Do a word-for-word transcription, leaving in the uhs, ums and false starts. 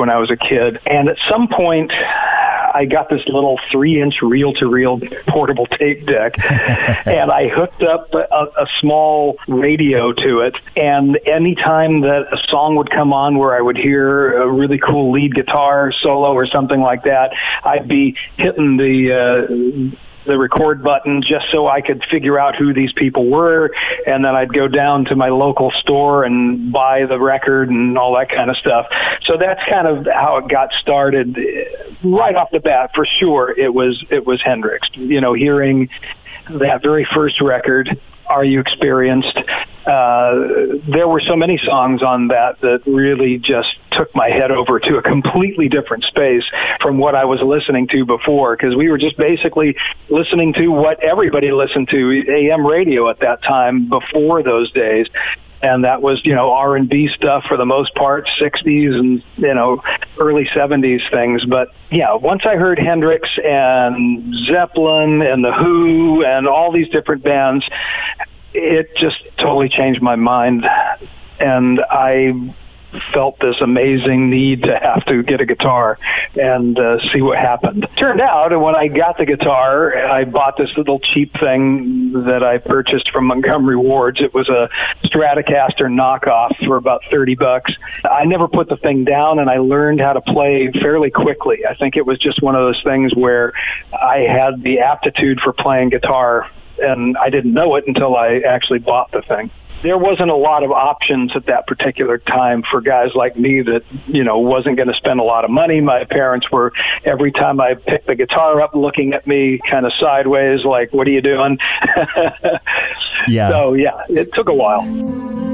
when I was a kid. And at some point, I got this little three-inch reel-to-reel portable tape deck, and I hooked up a, a small radio to it. And anytime that a song would come on where I would hear a really cool lead guitar solo or something like that, I'd be hitting the uh, the record button just so I could figure out who these people were, and then I'd go down to my local store and buy the record and all that kind of stuff. So that's kind of how it got started. Right off the bat, for sure, it was it was Hendrix. You know, hearing that very first record, Are You Experienced? Uh, there were so many songs on that that really just took my head over to a completely different space from what I was listening to before, because we were just basically listening to what everybody listened to, A M radio at that time before those days. And that was, you know, R and B stuff for the most part, sixties and, you know, early seventies things. But, yeah, once I heard Hendrix and Zeppelin and The Who and all these different bands, it just totally changed my mind. And I felt this amazing need to have to get a guitar and uh, see what happened. Turned out, and when I got the guitar, I bought this little cheap thing that I purchased from Montgomery Ward's. It was a Stratocaster knockoff for about thirty bucks. I never put the thing down, and I learned how to play fairly quickly. I think it was just one of those things where I had the aptitude for playing guitar, and I didn't know it until I actually bought the thing. There wasn't a lot of options at that particular time for guys like me that, you know, wasn't going to spend a lot of money. My parents were, every time I picked the guitar up, looking at me kind of sideways, like, what are you doing? Yeah. So, yeah, it took a while.